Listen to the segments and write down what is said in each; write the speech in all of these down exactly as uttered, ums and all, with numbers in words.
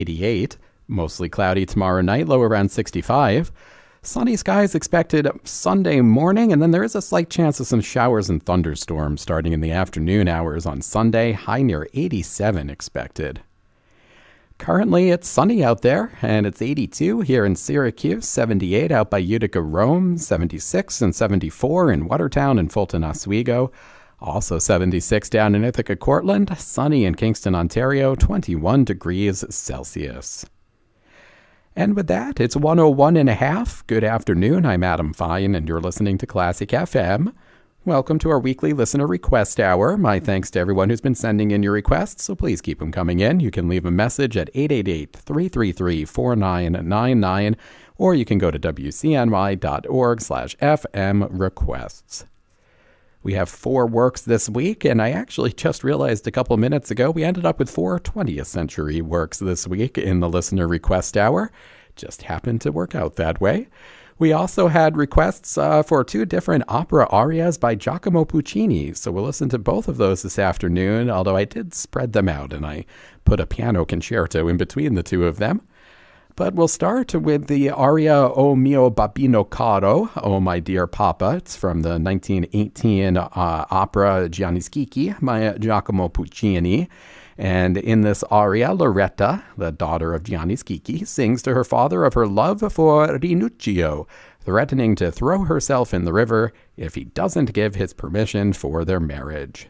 eighty-eight. Mostly cloudy tomorrow night, low around sixty-five. Sunny skies expected Sunday morning, and then there is a slight chance of some showers and thunderstorms starting in the afternoon hours on Sunday, high near eighty-seven expected. Currently, it's sunny out there, and it's eighty-two here in Syracuse, seventy-eight out by Utica, Rome, seventy-six and seventy-four in Watertown and Fulton, Oswego. Also seventy-six down in Ithaca, Cortland, sunny in Kingston, Ontario, twenty-one degrees Celsius. And with that, it's one oh one and a half. Good afternoon. I'm Adam Fine, and you're listening to Classic F M. Welcome to our weekly listener request hour. My thanks to everyone who's been sending in your requests, so please keep them coming in. You can leave a message at eight eight eight, three three three, four nine nine nine, or you can go to w c n y dot org slash f m requests. We have four works this week, and I actually just realized a couple minutes ago we ended up with four twentieth century works this week in the listener request hour. Just happened to work out that way. We also had requests uh, for two different opera arias by Giacomo Puccini, so we'll listen to both of those this afternoon, although I did spread them out and I put a piano concerto in between the two of them. But we'll start with the aria O mio babbino caro, Oh my dear papa. It's from the nineteen eighteen uh, opera Gianni Schicchi by Giacomo Puccini. And in this aria, Loretta, the daughter of Gianni Schicchi, sings to her father of her love for Rinuccio, threatening to throw herself in the river if he doesn't give his permission for their marriage.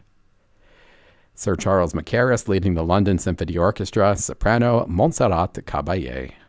Sir Charles Mackerras leading the London Symphony Orchestra, soprano Montserrat Caballé.